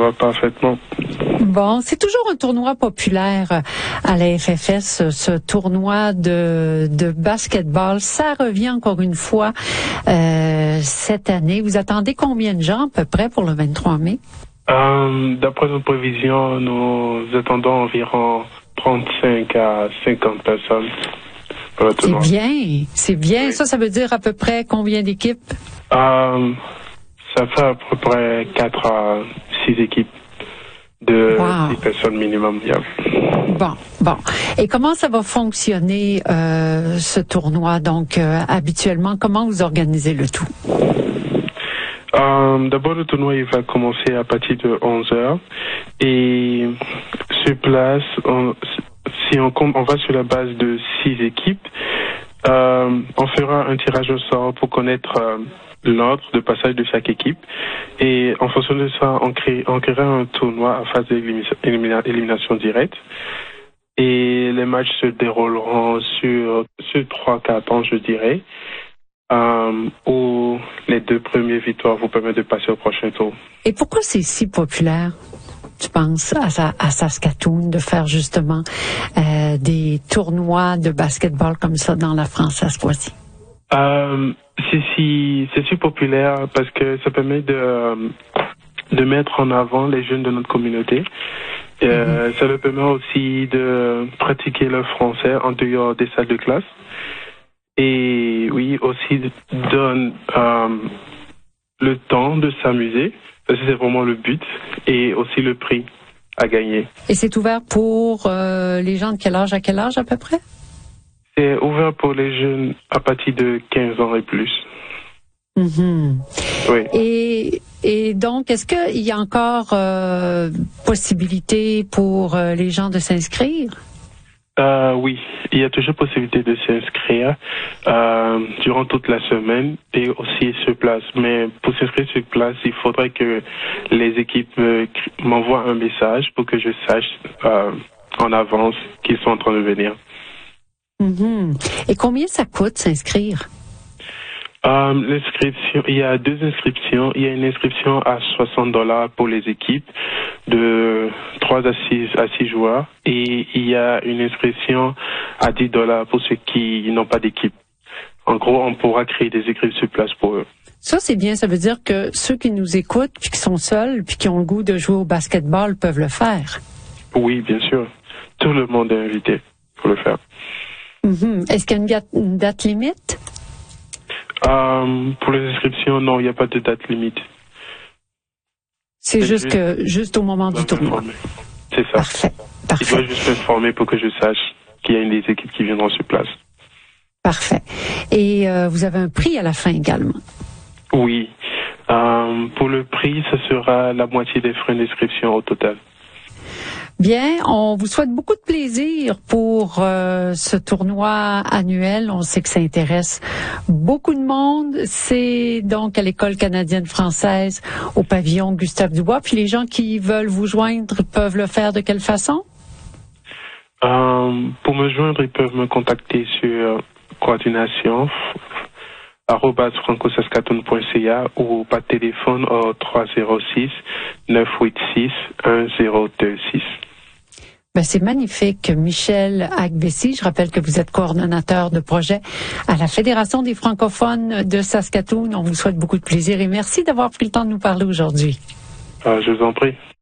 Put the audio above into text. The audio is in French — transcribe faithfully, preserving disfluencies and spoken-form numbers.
vois parfaitement. Bon, c'est toujours un tournoi populaire à la F F S, ce tournoi de, de basketball. Ça revient encore une fois euh, cette année. Vous attendez combien de gens à peu près pour le vingt-trois mai? Euh, d'après nos prévisions, nous attendons environ trente-cinq à cinquante personnes. C'est bien, c'est bien. Oui. Ça, ça veut dire à peu près combien d'équipes? Euh, ça fait à peu près quatre à six équipes de wow. six personnes minimum. Yeah. Bon, bon. Et comment ça va fonctionner euh, ce tournoi? Donc, euh, habituellement, comment vous organisez le tout? Euh, d'abord, le tournoi il va commencer à partir de onze heures et sur place, on, si on, on va sur la base de six équipes, euh, on fera un tirage au sort pour connaître euh, l'ordre de passage de chaque équipe et en fonction de ça, on, crée, on créera un tournoi à phase d'élimination directe et les matchs se dérouleront sur, sur trois quatre ans, je dirais. Euh, où les deux premières victoires vous permettent de passer au prochain tour. Et pourquoi c'est si populaire, tu penses, à, à Saskatoon, de faire justement euh, des tournois de basketball comme ça dans la France à ce fois-ci? Euh, c'est si, c'est si populaire parce que ça permet de, de mettre en avant les jeunes de notre communauté. Euh, mm-hmm. Ça leur permet aussi de pratiquer le français en dehors des salles de classe. Et oui, aussi donne euh, le temps de s'amuser, parce que c'est vraiment le but, et aussi le prix à gagner. Et c'est ouvert pour euh, les gens de quel âge à quel âge à peu près? C'est ouvert pour les jeunes à partir de quinze ans et plus. Mm-hmm. Oui. Et, et donc, est-ce qu'il y a encore euh, possibilité pour euh, les gens de s'inscrire? Euh, oui, il y a toujours possibilité de s'inscrire euh, durant toute la semaine et aussi sur place. Mais pour s'inscrire sur place, il faudrait que les équipes m'envoient un message pour que je sache euh, en avance qu'ils sont en train de venir. Mm-hmm. Et combien ça coûte s'inscrire? Euh, l'inscription, il y a deux inscriptions. Il y a une inscription à soixante dollars pour les équipes de trois à six à six joueurs et il y a une inscription à dix dollars pour ceux qui n'ont pas d'équipe. En gros, on pourra créer des équipes sur place pour eux. Ça, c'est bien. Ça veut dire que ceux qui nous écoutent puis qui sont seuls puis qui ont le goût de jouer au basketball peuvent le faire. Oui, bien sûr. Tout le monde est invité pour le faire. Mm-hmm. Est-ce qu'il y a une date, une date limite? Euh, pour les inscriptions, non, il n'y a pas de date limite. C'est juste, juste que juste au moment du tournoi. C'est ça. Parfait. Parfait. Il doit juste m'informer pour que je sache qu'il y a une des équipes qui viendront sur place. Parfait. Et euh, vous avez un prix à la fin également? Oui. Euh, pour le prix, ce sera la moitié des frais d'inscription au total. Bien, on vous souhaite beaucoup de plaisir pour euh, ce tournoi annuel. On sait que ça intéresse beaucoup de monde. C'est donc à l'École canadienne française au pavillon Gustave Dubois. Puis les gens qui veulent vous joindre peuvent le faire de quelle façon? Euh, pour me joindre, ils peuvent me contacter sur coordination arobase franco-saskatoon point c a ou par téléphone au trois zéro six neuf huit six un zéro deux six. Ben, c'est magnifique. Michel Agbessi, je rappelle que vous êtes coordonnateur de projet à la Fédération des francophones de Saskatoon. On vous souhaite beaucoup de plaisir et merci d'avoir pris le temps de nous parler aujourd'hui. Euh, je vous en prie.